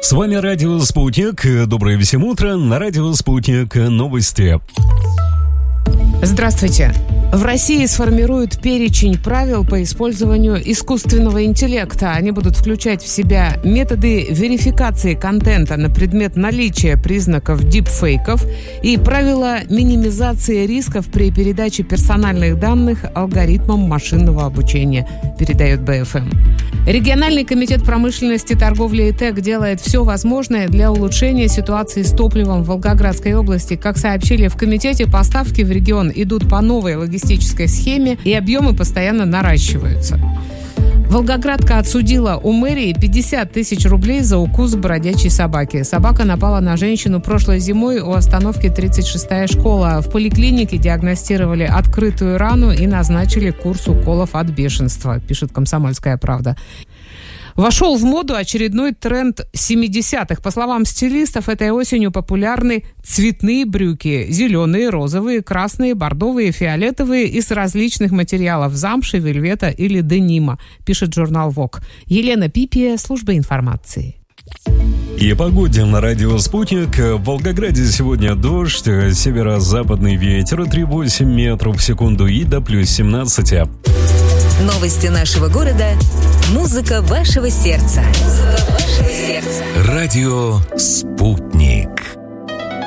С вами радио «Спутник». Доброе всем утро. На радио «Спутник» новости. Здравствуйте. В России сформируют перечень правил по использованию искусственного интеллекта. Они будут включать в себя методы верификации контента на предмет наличия признаков дипфейков и правила минимизации рисков при передаче персональных данных алгоритмам машинного обучения, передает БФМ. Региональный комитет промышленности, торговли и ТЭК делает все возможное для улучшения ситуации с топливом в Волгоградской области. Как сообщили в комитете, поставки в регион идут по новой логистической схеме, и объемы постоянно наращиваются. Волгоградка отсудила у мэрии 50 тысяч рублей за укус бродячей собаки. Собака напала на женщину прошлой зимой у остановки 36-я школа. В поликлинике диагностировали открытую рану и назначили курс уколов от бешенства, пишет «Комсомольская правда». Вошел в моду очередной тренд 70-х. По словам стилистов, этой осенью популярны цветные брюки. Зеленые, розовые, красные, бордовые, фиолетовые и с различных материалов замши, вельвета или денима, пишет журнал Vogue. Елена Пипия, служба информации. И о погоде на радио «Спутник». В Волгограде сегодня дождь, северо-западный ветер 3,8 метров в секунду и до плюс 17. Новости нашего города. Музыка вашего сердца. Радио «Спутник».